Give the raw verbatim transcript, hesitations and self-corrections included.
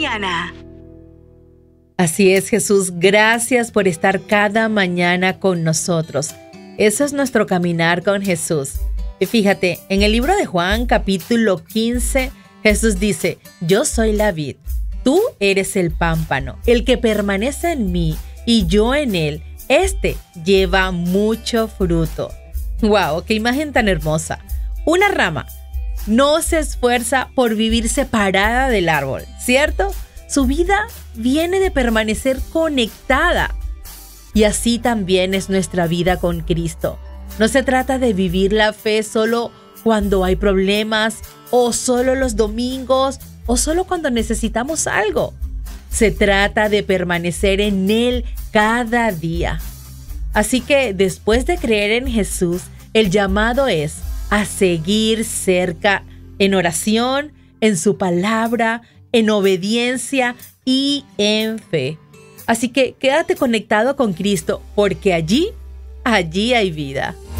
mañana. Así es, Jesús, gracias por estar cada mañana con nosotros. Eso es nuestro caminar con Jesús. Y fíjate, en el libro de Juan, capítulo quince, Jesús dice, yo soy la vid, tú eres el pámpano, el que permanece en mí y yo en él, este lleva mucho fruto. ¡Wow! ¡Qué imagen tan hermosa! Una rama no se esfuerza por vivir separada del árbol, ¿cierto? Su vida viene de permanecer conectada. Y así también es nuestra vida con Cristo. No se trata de vivir la fe solo cuando hay problemas, o solo los domingos, o solo cuando necesitamos algo. Se trata de permanecer en Él cada día. Así que después de creer en Jesús, el llamado es a seguir cerca en oración, en su palabra, en obediencia y en fe. Así que quédate conectado con Cristo, porque allí, allí hay vida.